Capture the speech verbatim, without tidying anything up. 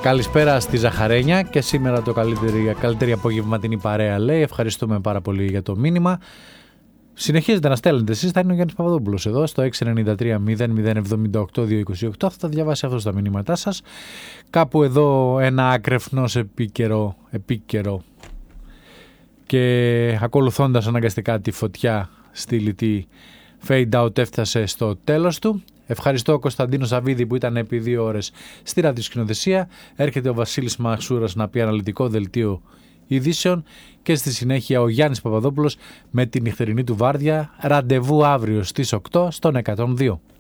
Καλησπέρα στη Ζαχαρένια και σήμερα το καλύτερη, καλύτερη απογευματινή παρέα λέει. Ευχαριστούμε πάρα πολύ για το μήνυμα. Συνεχίζετε να στέλνετε εσείς, θα είναι ο Γιάννης Παπαδόπουλος εδώ στο έξι εννιά τρία μηδέν μηδέν εβδομήντα οκτώ διακόσια είκοσι οκτώ. Θα τα διαβάσει αυτό στα μηνύματά σας. Κάπου εδώ ένα άκρεφνος επίκαιρο, επίκαιρο και ακολουθώντας αναγκαστικά τη φωτιά στη λιτή Fade Out έφτασε στο τέλος του. Ευχαριστώ Κωνσταντίνο Σαββίδη που ήταν επί δύο ώρες στη ραδιοσκηνοθεσία. Έρχεται ο Βασίλης Μαξούρας να πει αναλυτικό δελτίο ειδήσεων και στη συνέχεια ο Γιάννης Παπαδόπουλος με την νυχτερινή του βάρδια. Ραντεβού αύριο στις οκτώ στον εκατόν δύο.